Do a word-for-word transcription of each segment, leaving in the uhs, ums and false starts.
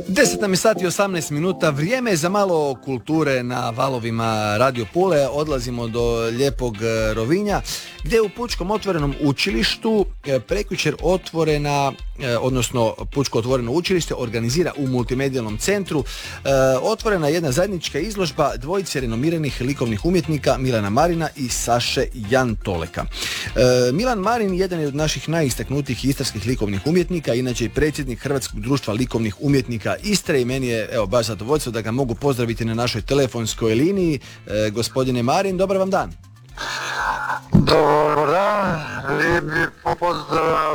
deset nam je sati i osamnaest minuta, vrijeme je za malo kulture na valovima Radio Pule. Odlazimo do lijepog Rovinja, gdje u Pučkom otvorenom učilištu prekjučer otvorena, odnosno Pučko otvoreno učilište organizira u multimedijalnom centru otvorena jedna zajednička izložba dvojice renomiranih likovnih umjetnika Milana Marina i Saše Jantoleka. Milan Marin jedan je od naših najistaknutijih istarskih likovnih umjetnika, inače i predsjednik Hrvatskog društva likovnih umjetnika Istre, i meni je evo baš zadovoljstvo da ga mogu pozdraviti na našoj telefonskoj liniji. E, gospodine Marin, dobar vam dan. Dobar dan, lijepi pozdrav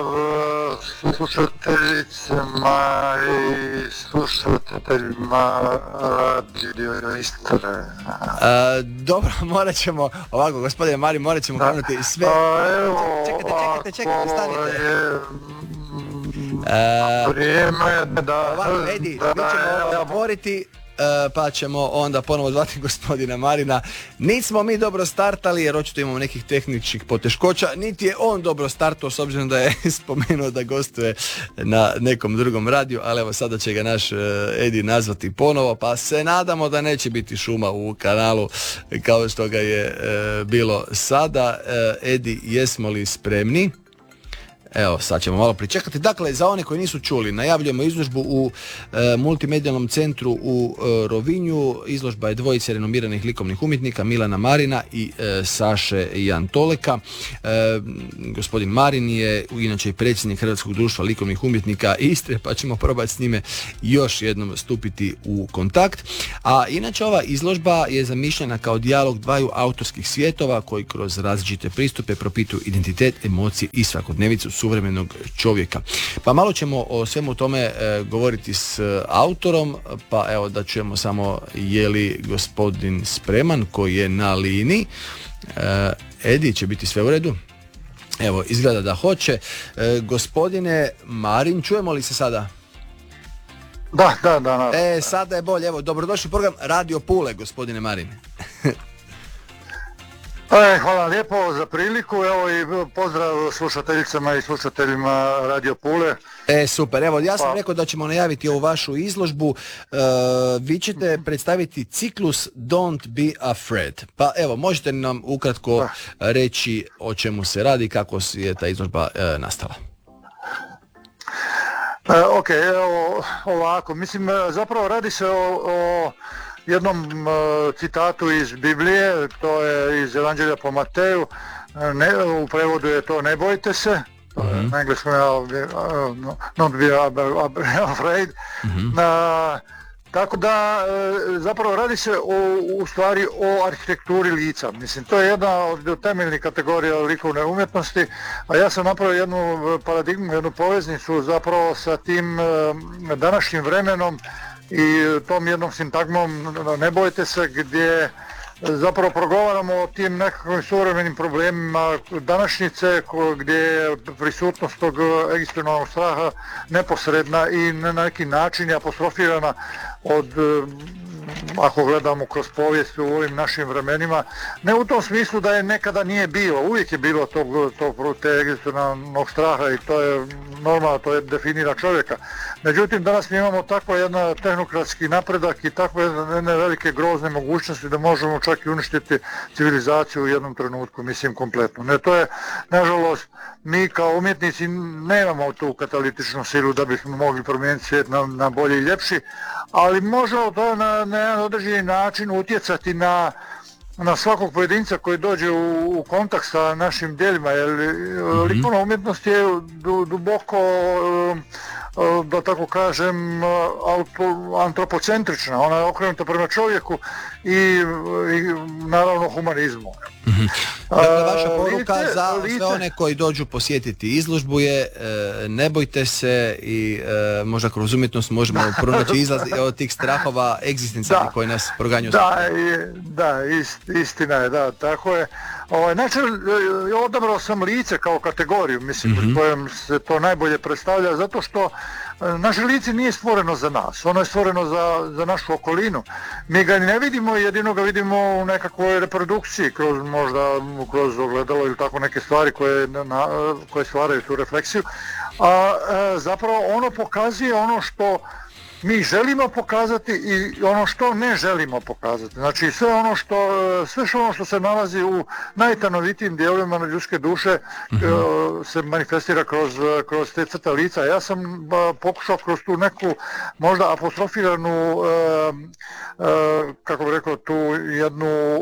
slušateljicama i slušateljima Radio Istre. E, dobro, morat ćemo, ovako gospodine Marin, morat ćemo krenuti sve... A, evo, čekajte, čekajte, čekajte, stanite. Je... E, Vrijeme da... Ovako, Edi, mi ćemo otvoriti, e, pa ćemo onda ponovo zvati gospodina Marina. Nismo mi dobro startali jer očito imamo nekih tehničkih poteškoća, niti je on dobro startao s obzirom da je spomenuo da gostuje na nekom drugom radiju, ali evo sada će ga naš Edi nazvati ponovo, pa se nadamo da neće biti šuma u kanalu kao što ga je e, bilo sada. E, Edi, jesmo li spremni? Evo, sad ćemo malo pričekati. Dakle, za one koji nisu čuli, najavljujemo izložbu u e, multimedijalnom centru u e, Rovinju. Izložba je dvojice renomiranih likovnih umjetnika Milana Marina i e, Saše Jantoleka. E, gospodin Marin je inače i predsjednik Hrvatskog društva likovnih umjetnika Istre, pa ćemo probati s njime još jednom stupiti u kontakt. A inače ova izložba je zamišljena kao dijalog dvaju autorskih svjetova koji kroz različite pristupe propituju identitet, emocije i svakodnevicu suvremenog čovjeka. Pa malo ćemo o svemu tome e, govoriti s e, autorom, pa evo da čujemo samo je li gospodin spreman koji je na liniji. E, Edi, će biti sve u redu? Evo, izgleda da hoće. E, gospodine Marin, čujemo li se sada? Da, da, da. da. E, sada je bolje. Evo, dobrodošli u program Radio Pule, gospodine Marin. E, hvala lijepo za priliku, evo i pozdrav slušateljicama i slušateljima Radio Pule. E, super, evo ja sam pa. rekao da ćemo najaviti ovu vašu izložbu. E, vi ćete predstaviti ciklus Don't be afraid. Pa evo, možete li nam ukratko pa. reći o čemu se radi i kako je ta izložba e, nastala? E, ok, evo ovako, mislim zapravo radi se o... o jednom uh, citatu iz Biblije, to je iz Evanđelja po Mateju, ne, u prevodu je to ne bojte se, mm-hmm. na engleskom je uh, not be afraid. Mm-hmm. Uh, tako da uh, zapravo radi se o, u stvari o arhitekturi lica. Mislim, to je jedna od temeljnih kategorija likovne umjetnosti, a ja sam napravio jednu paradigmu, jednu poveznicu zapravo sa tim uh, današnjim vremenom i tom jednom sintagmom ne bojte se, gdje zapravo progovaramo o tim nekakvim suvremenim problemima današnjice, gdje je prisutnost tog egzistencijalnog straha neposredna i na neki način je apostrofirana od, ako gledamo kroz povijest u ovim našim vremenima, ne u tom smislu da je nekada nije bilo, uvijek je bilo tog, tog te egzistencijalnog straha i to je normalno, to je definira čovjeka. Međutim, danas mi imamo tako jedan tehnokratski napredak i takve jedne velike grozne mogućnosti da možemo čak i uništiti civilizaciju u jednom trenutku, mislim kompletno. Ne, to je, nažalost, mi kao umjetnici nemamo tu katalitičnu silu da bismo mogli promijeniti svijet na, na bolji i ljepši, ali možemo to na, na jedan određeni način utjecati na na svakog pojedinca koji dođe u, u kontakt sa našim djelima, jer mm-hmm. likovna umjetnost je du, duboko, da tako kažem, auto, antropocentrična, ona je okrenuta prema čovjeku i, i naravno humanizmu. Mm-hmm. Dakle, vaša poruka lice, za lice. sve one koji dođu posjetiti izložbu je e, ne bojte se i e, možda kroz umjetnost možemo pronaći izlaz od tih strahova egzistencijalnih koji nas proganjaju. Da, i, da ist, istina je, da, tako je. Ovaj, znači, odabrao sam lice kao kategoriju, mislim, mm-hmm. u kojem se to najbolje predstavlja, zato što naše lice nije stvoreno za nas, ono je stvoreno za, za našu okolinu. Mi ga ne vidimo, jedino ga vidimo u nekakvoj reprodukciji, kroz možda kroz ogledalo ili tako neke stvari koje, na, koje stvaraju tu refleksiju, a e, zapravo ono pokazuje ono što mi želimo pokazati i ono što ne želimo pokazati. Znači sve ono što, sve što ono što se nalazi u najtanovitijim dijelovima ljudske duše mm-hmm. se manifestira kroz, kroz te crte lica. Ja sam pokušao kroz tu neku možda apostrofiranu, kako bih rekao, tu jednu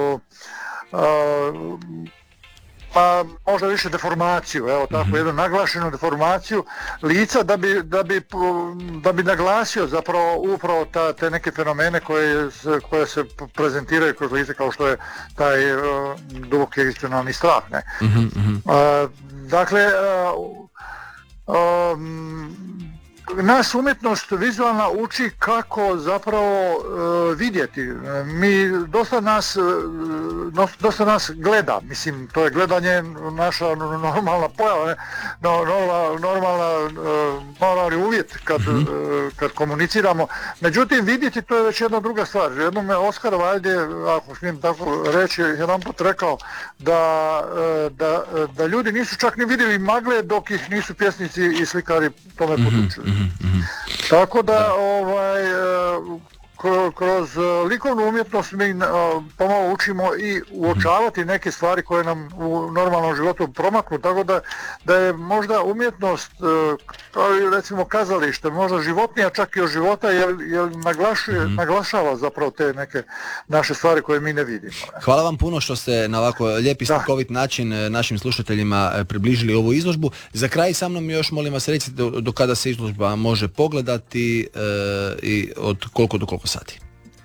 pa možda više deformaciju, evo tako, jednu naglašenu deformaciju lica da bi, da bi, da bi naglasio zapravo upravo ta, te neke fenomene koje, koje se prezentiraju kroz lice, kao što je taj uh, duboki egzistencionalni strah. Ne? Mm-hmm. Uh, dakle, uh, um, nas umjetnost vizualna uči kako zapravo uh, vidjeti. Mi, dosta nas, uh, dosta nas gleda, mislim, to je gledanje naša normalna pojava, ne? No, normalna, normalna, uh, normalni uvjet kad, mm-hmm. uh, kad komuniciramo. Međutim, vidjeti to je već jedna druga stvar. Jednom je Oskar Wilde, ako smijem tako reći, jedan put rekao da, uh, da, da ljudi nisu čak ni vidjeli magle dok ih nisu pjesnici i slikari tome podučili. Mm-hmm. Mm-hmm. Tako da, da. ovaj, kroz likovnu umjetnost mi pomalo učimo i uočavati neke stvari koje nam u normalnom životu promaknu, tako da, da je možda umjetnost, kao i recimo kazalište, možda životnija čak i od života, jer, jer naglašuje, mm-hmm. naglašava zapravo te neke naše stvari koje mi ne vidimo. Hvala vam puno što ste na ovako lijepi slikovit način našim slušateljima približili ovu izložbu. Za kraj sa mnom još molim vas recite do, do kada se izložba može pogledati e, i od koliko do koliko sati?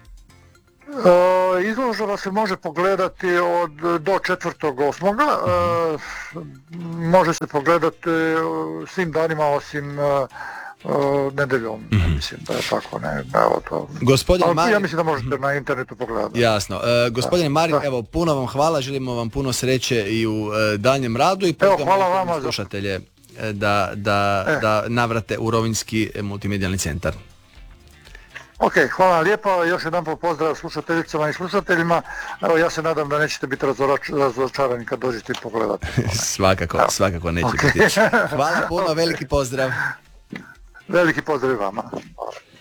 E, izložba se može pogledati od do četvrtog osmoga E, može se pogledati svim danima osim e, nedeljom, mm-hmm. mislim da je tako, ne, evo to. Gospodin Ali, Marin, ja mislim da možete na internetu pogledati. Jasno. E, gospodine Marin, da. Evo, puno vam hvala, želimo vam puno sreće i u e, daljem radu i pozivamo slušatelje za... da, da, e. da navrate u Rovinjski multimedijalni centar. Ok, hvala lijepo, još jedan pozdrav slušateljicama i slušateljima. Evo, ja se nadam da nećete biti razočarani kad dođete pogledati. svakako, Evo. svakako neće okay. biti. Hvala puno, veliki pozdrav. Veliki pozdrav vama.